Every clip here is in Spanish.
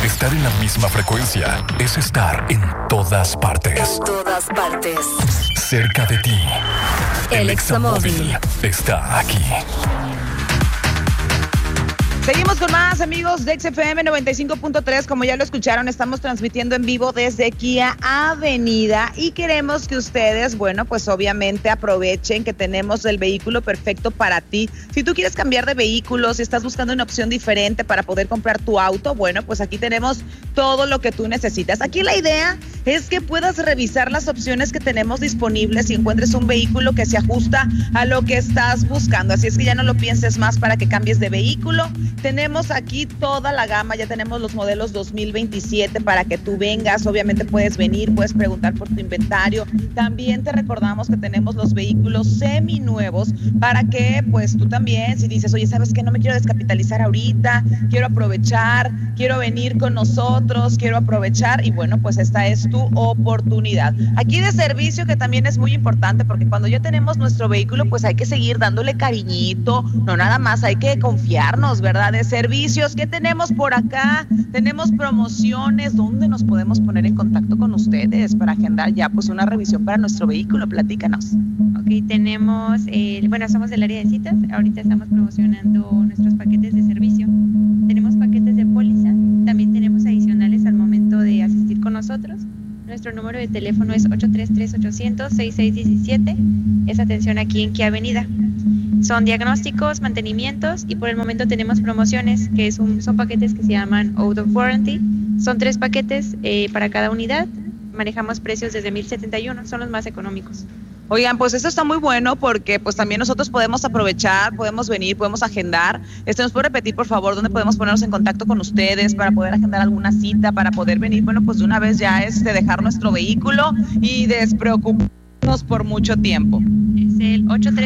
Estar en la misma frecuencia es estar en todas partes. En todas partes. Cerca de ti. El Examóvil está aquí. Seguimos con más, amigos de XFM 95.3. Como ya lo escucharon, estamos transmitiendo en vivo desde Kia Avenida y queremos que ustedes, bueno, pues obviamente aprovechen que tenemos el vehículo perfecto para ti. Si tú quieres cambiar de vehículo, si estás buscando una opción diferente para poder comprar tu auto, bueno, pues aquí tenemos todo lo que tú necesitas. Aquí la idea es que puedas revisar las opciones que tenemos disponibles y encuentres un vehículo que se ajusta a lo que estás buscando. Así es que ya no lo pienses más para que cambies de vehículo. Tenemos aquí toda la gama, ya tenemos los modelos 2027 para que tú vengas. Obviamente puedes venir, puedes preguntar por tu inventario. También te recordamos que tenemos los vehículos seminuevos para que pues tú también, si dices, oye, ¿sabes qué? No me quiero descapitalizar ahorita, quiero aprovechar, quiero venir con nosotros, quiero aprovechar y bueno, pues esta es tu oportunidad. Aquí de servicio, que también es muy importante porque cuando ya tenemos nuestro vehículo, pues hay que seguir dándole cariñito, no nada más, hay que confiarnos, ¿verdad? De servicios, ¿qué tenemos por acá? Tenemos promociones, ¿dónde nos podemos poner en contacto con ustedes para agendar ya pues una revisión para nuestro vehículo? Platícanos. Ok, tenemos, somos del área de citas, ahorita estamos promocionando nuestros paquetes de servicio. Tenemos paquetes de póliza, también tenemos adicionales al momento de asistir con nosotros. Nuestro número de teléfono es 833-800-6617, es atención aquí en Kia Avenida. Son diagnósticos, mantenimientos y por el momento tenemos promociones que son paquetes que se llaman Out of Warranty. Son 3 paquetes para cada unidad. Manejamos precios desde 1,071, son los más económicos. Oigan, pues esto está muy bueno porque pues también nosotros podemos aprovechar, podemos venir, podemos agendar. ¿Nos puede repetir, por favor, dónde podemos ponernos en contacto con ustedes para poder agendar alguna cita, para poder venir? Bueno, pues de una vez ya dejar nuestro vehículo y despreocuparnos por mucho tiempo. Es el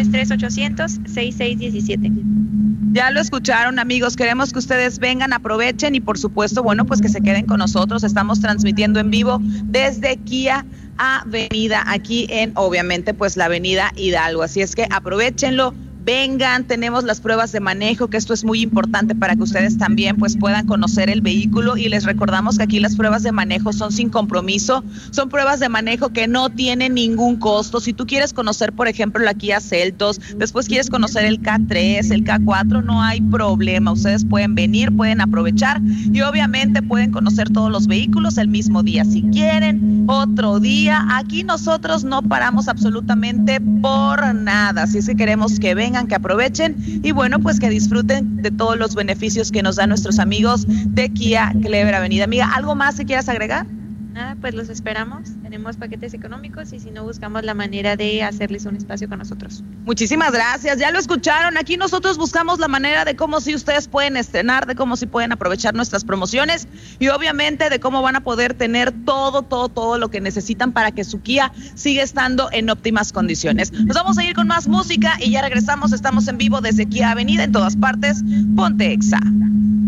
833-800-6617. Ya lo escucharon, amigos, queremos que ustedes vengan, aprovechen y por supuesto, bueno, pues que se queden con nosotros. Estamos transmitiendo en vivo desde Kia Avenida, aquí en, obviamente, pues la avenida Hidalgo. Así es que aprovechenlo. Vengan, tenemos las pruebas de manejo, que esto es muy importante para que ustedes también pues puedan conocer el vehículo y les recordamos que aquí las pruebas de manejo son sin compromiso, son pruebas de manejo que no tienen ningún costo. Si tú quieres conocer, por ejemplo, la Kia Seltos, después quieres conocer el K3, el K4, no hay problema, ustedes pueden venir, pueden aprovechar y obviamente pueden conocer todos los vehículos el mismo día, si quieren, otro día. Aquí nosotros no paramos absolutamente por nada, así es que queremos que vengan, que aprovechen y bueno, pues que disfruten de todos los beneficios que nos dan nuestros amigos de Kia Clever Avenida. Amiga, ¿algo más que quieras agregar? Nada, pues los esperamos, tenemos paquetes económicos y si no buscamos la manera de hacerles un espacio con nosotros. Muchísimas gracias, ya lo escucharon, aquí nosotros buscamos la manera de cómo si ustedes pueden estrenar, de cómo si pueden aprovechar nuestras promociones y obviamente de cómo van a poder tener todo lo que necesitan para que su Kia siga estando en óptimas condiciones. Nos vamos a ir con más música y ya regresamos, estamos en vivo desde Kia Avenida en todas partes, ponte Exa.